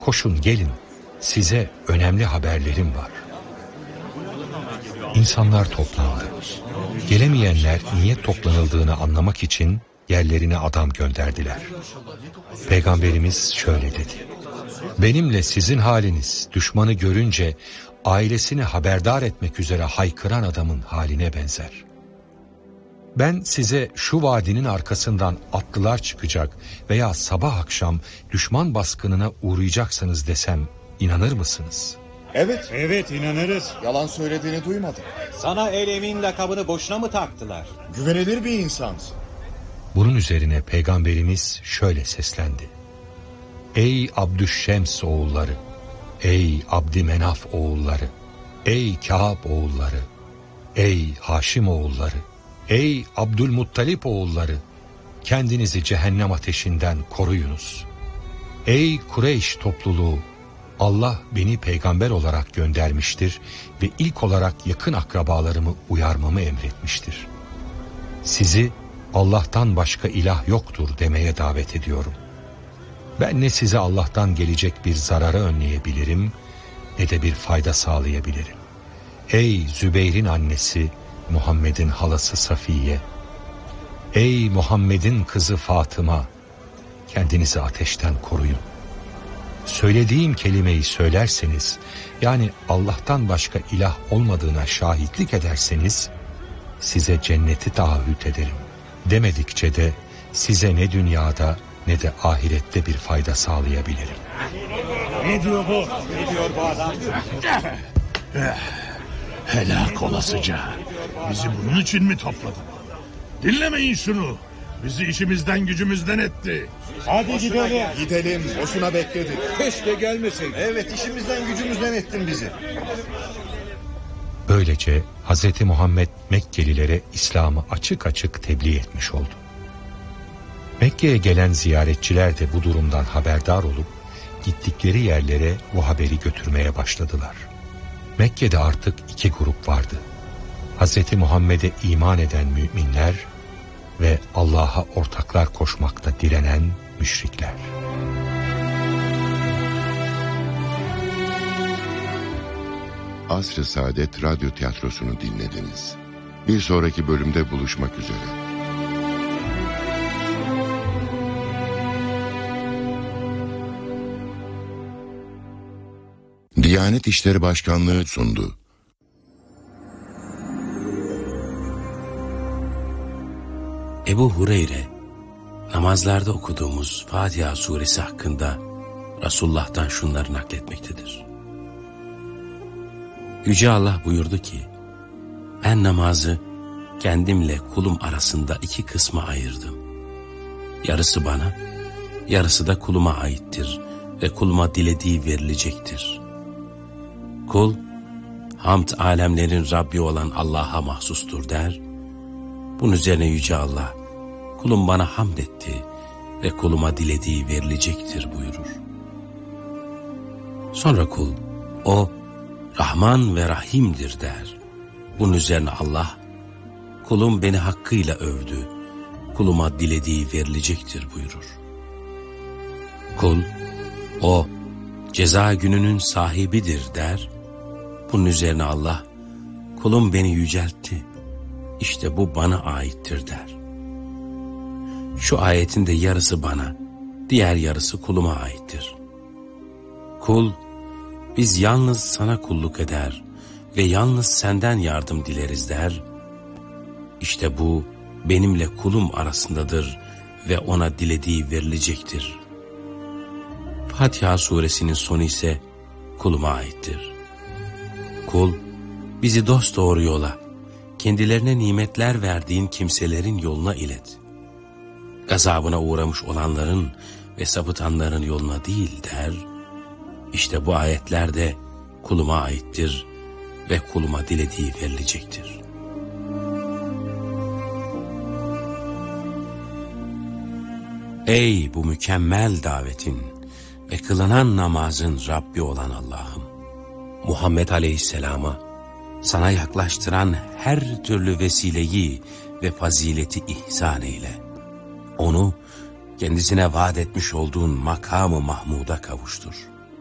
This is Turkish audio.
Koşun gelin, size önemli haberlerim var. İnsanlar toplandı. Gelemeyenler niye toplanıldığını anlamak için yerlerine adam gönderdiler. Peygamberimiz şöyle dedi: benimle sizin haliniz düşmanı görünce ailesini haberdar etmek üzere haykıran adamın haline benzer. Ben size şu vadinin arkasından atlılar çıkacak veya sabah akşam düşman baskınına uğrayacaksınız desem inanır mısınız? Evet inanırız. Yalan söylediğini duymadım. Sana El Emin lakabını boşuna mı taktılar? Güvenilir bir insansın. Bunun üzerine Peygamberimiz şöyle seslendi: ey Abdüşşems oğulları, ey Abdümenaf oğulları, ey Kâb oğulları, ey Haşim oğulları, ey Abdülmuttalip oğulları, kendinizi cehennem ateşinden koruyunuz. Ey Kureyş topluluğu, Allah beni peygamber olarak göndermiştir ve ilk olarak yakın akrabalarımı uyarmamı emretmiştir. Sizi Allah'tan başka ilah yoktur demeye davet ediyorum. Ben ne size Allah'tan gelecek bir zararı önleyebilirim, ne de bir fayda sağlayabilirim. Ey Zübeyr'in annesi, Muhammed'in halası Safiye, ey Muhammed'in kızı Fatıma, kendinizi ateşten koruyun. Söylediğim kelimeyi söylerseniz, yani Allah'tan başka ilah olmadığına şahitlik ederseniz, size cenneti taahhüt ederim. Demedikçe de size ne dünyada ne de ahirette bir fayda sağlayabilirim. Ne diyor bu? Ne diyor bu adam? Helak olasıca. Bizi bunun için mi topladın? Dinlemeyin şunu. Bizi işimizden gücümüzden etti. Hadi gidelim. Gidelim, boşuna bekledik. Keşke gelmeseydin. Evet, işimizden gücümüzden ettin bizi. Böylece Hz. Muhammed Mekkelilere İslam'ı açık açık tebliğ etmiş oldu. Mekke'ye gelen ziyaretçiler de bu durumdan haberdar olup gittikleri yerlere bu haberi götürmeye başladılar. Mekke'de artık iki grup vardı: Hz. Muhammed'e iman eden müminler ve Allah'a ortaklar koşmakta direnen müşrikler. Asr-ı Saadet Radyo Tiyatrosu'nu dinlediniz. Bir sonraki bölümde buluşmak üzere. Diyanet İşleri Başkanlığı sundu. Ebu Hureyre, namazlarda okuduğumuz Fatiha suresi hakkında Resulullah'tan şunları nakletmektedir. Yüce Allah buyurdu ki, ben namazı kendimle kulum arasında iki kısma ayırdım. Yarısı bana, yarısı da kuluma aittir ve kuluma dilediği verilecektir. Kul, hamd alemlerin Rabbi olan Allah'a mahsustur der. Bunun üzerine Yüce Allah, kulum bana hamd etti ve kuluma dilediği verilecektir buyurur. Sonra kul, o Rahman ve Rahim'dir der. Bunun üzerine Allah, kulum beni hakkıyla övdü, kuluma dilediği verilecektir buyurur. Kul, o ceza gününün sahibidir der. Bunun üzerine Allah, kulum beni yüceltti, İşte bu bana aittir der. Şu ayetin de yarısı bana, diğer yarısı kuluma aittir. Kul, biz yalnız sana kulluk eder ve yalnız senden yardım dileriz der. İşte bu benimle kulum arasındadır ve ona dilediği verilecektir. Fatiha suresinin sonu ise kuluma aittir. Kul, bizi dosdoğru yola, kendilerine nimetler verdiğin kimselerin yoluna ilet. Gazabına uğramış olanların ve sapıtanların yoluna değil der. İşte bu ayetler de kuluma aittir ve kuluma dilediği verilecektir. Ey bu mükemmel davetin ve kılınan namazın Rabbi olan Allah'ım! Muhammed Aleyhisselam'a sana yaklaştıran her türlü vesileyi ve fazileti ihsan eyle. Onu kendisine vaat etmiş olduğun makamı Mahmud'a kavuştur.